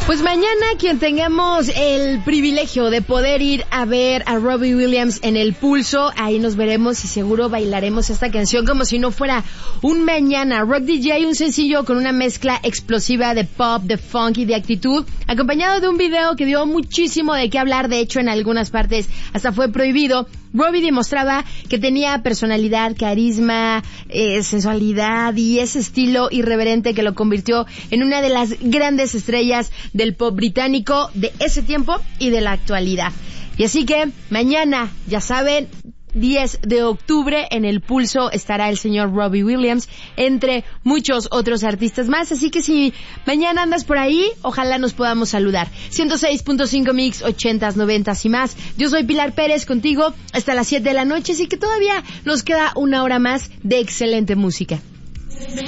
Pues mañana quien tengamos el privilegio de poder ir a ver a Robbie Williams en el Pulso, ahí nos veremos y seguro bailaremos esta canción como si no fuera un mañana. Rock DJ, un sencillo con una mezcla explosiva de pop, de funk y de actitud, acompañado de un video que dio muchísimo de qué hablar. De hecho, en algunas partes hasta fue prohibido. Robbie demostraba que tenía personalidad, carisma, sensualidad y ese estilo irreverente que lo convirtió en una de las grandes estrellas del pop británico de ese tiempo y de la actualidad. Y así que mañana, ya saben, 10 de octubre en el Pulso estará el señor Robbie Williams, entre muchos otros artistas más. Así que si mañana andas por ahí, ojalá nos podamos saludar. 106.5 Mix, 80s, 90s y más. Yo soy Pilar Pérez, contigo hasta las 7 de la noche, así que todavía nos queda una hora más de excelente música.